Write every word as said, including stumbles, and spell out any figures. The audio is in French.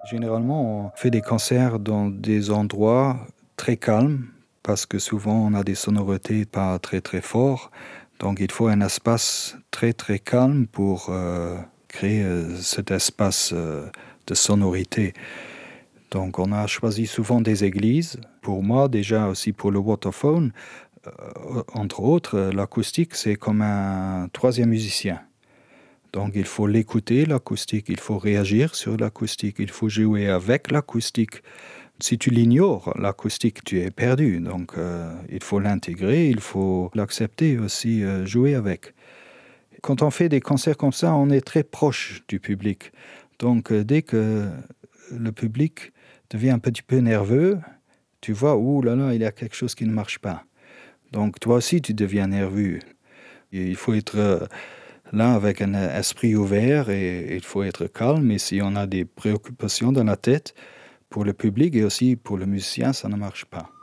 Généralement, on fait des concerts dans des endroits très calmes parce que souvent on a des sonorités pas très très fortes. Donc il faut un espace très très calme pour euh, créer euh, cet espace euh, de sonorité. Donc on a choisi souvent des églises. Pour moi, déjà aussi pour le Waterphone, euh, entre autres, euh, l'acoustique c'est comme un troisième musicien. Donc il faut l'écouter, l'acoustique, il faut réagir sur l'acoustique, il faut jouer avec l'acoustique. Si tu l'ignores, l'acoustique, tu es perdu. Donc euh, il faut l'intégrer, il faut l'accepter aussi, euh, jouer avec. Quand on fait des concerts comme ça, on est très proche du public. Donc euh, dès que le public devient un petit peu nerveux, tu vois, ouh là là, il y a quelque chose qui ne marche pas. Donc toi aussi, tu deviens nerveux. Et il faut être... Euh, là, avec un esprit ouvert, et il faut être calme. Et si on a des préoccupations dans la tête, pour le public et aussi pour le musicien, ça ne marche pas.